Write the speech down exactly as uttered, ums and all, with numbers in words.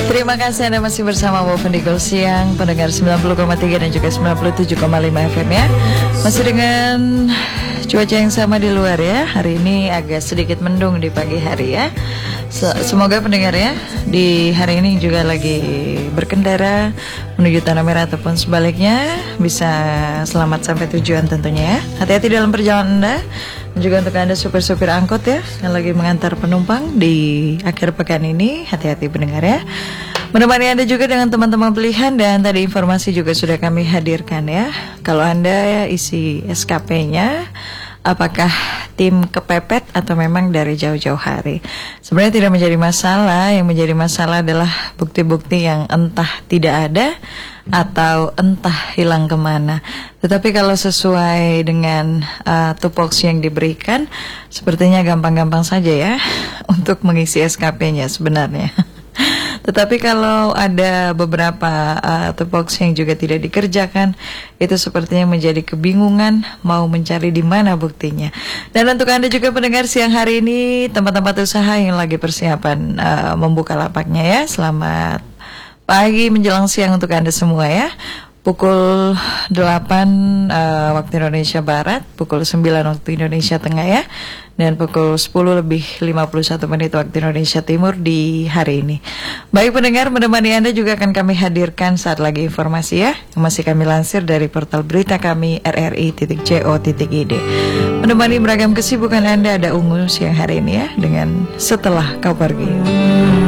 Terima kasih Anda masih bersama Woven di Gold Siang, pendengar sembilan puluh koma tiga dan juga sembilan puluh tujuh koma lima F M ya. Masih dengan cuaca yang sama di luar ya. Hari ini agak sedikit mendung di pagi hari ya. Semoga pendengar ya di hari ini juga lagi berkendara menuju Tanah Merah ataupun sebaliknya bisa selamat sampai tujuan tentunya ya. Hati-hati dalam perjalanan Anda. Dan juga untuk Anda supir-supir angkot ya yang lagi mengantar penumpang di akhir pekan ini, hati-hati pendengar ya. Menemani Anda juga dengan teman-teman pilihan, dan tadi informasi juga sudah kami hadirkan ya. Kalau Anda isi S K P-nya apakah tim kepepet atau memang dari jauh-jauh hari, sebenarnya tidak menjadi masalah. Yang menjadi masalah adalah bukti-bukti yang entah tidak ada atau entah hilang kemana. Tetapi kalau sesuai dengan uh, tupoksi yang diberikan, sepertinya gampang-gampang saja ya untuk mengisi S K P-nya sebenarnya. Tetapi kalau ada beberapa uh, tupoksi yang juga tidak dikerjakan, itu sepertinya menjadi kebingungan mau mencari di mana buktinya. Dan untuk Anda juga pendengar siang hari ini, tempat-tempat usaha yang lagi persiapan uh, membuka lapaknya ya, selamat pagi menjelang siang untuk Anda semua ya. Pukul delapan uh, waktu Indonesia Barat, pukul sembilan waktu Indonesia Tengah ya, dan pukul sepuluh lebih lima puluh satu menit waktu Indonesia Timur di hari ini. Baik pendengar, menemani Anda juga akan kami hadirkan saat lagi informasi ya, yang masih kami lansir dari portal berita kami r r i titik co titik i d. Menemani beragam kesibukan Anda, ada Ungu siang hari ini ya, dengan Setelah Kau Pergi.